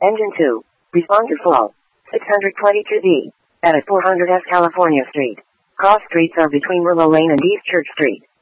Engine 2. Responder full. 622D. At 400 S California Street. Cross streets are between Willow Lane and East Church Street.